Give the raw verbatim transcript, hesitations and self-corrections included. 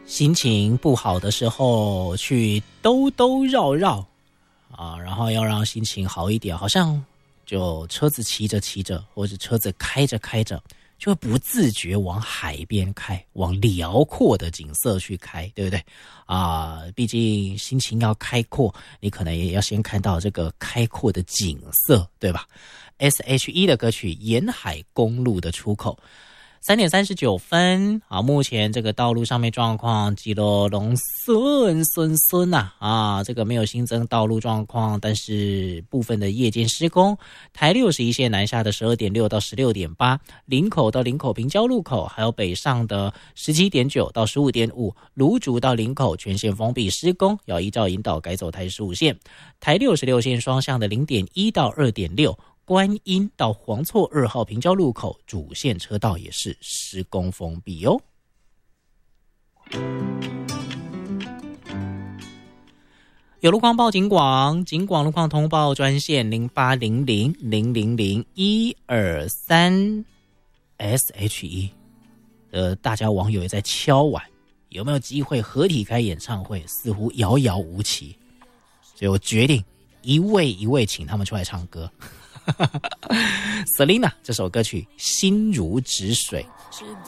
心情不好的时候去兜兜绕绕啊，然后要让心情好一点，好像就车子骑着骑着，或者车子开着开着，就会不自觉往海边开，往辽阔的景色去开，对不对啊？毕竟心情要开阔，你可能也要先看到这个开阔的景色，对吧？ S H E 的歌曲《沿海公路的出口》。三点三十九分啊！目前这个道路上面状况，基隆龙顺顺顺呐啊，这个没有新增道路状况，但是部分的夜间施工。台六十一线南下的十二点六到十六点八，林口到林口平交路口，还有北上的十七点九到十五点五，芦竹到林口全线封闭施工，要依照引导改走台十五线。台六十六线双向的零点一到二点六。观音到黄厝二号平交路口主线车道也是施工封闭哦。有路况报警广，警广路况通报专线零八零零零零零一二三 S H E。呃，大家网友也在敲碗，有没有机会合体开演唱会？似乎遥遥无期，所以我决定一位一位请他们出来唱歌。Selina 这首歌曲心如止水。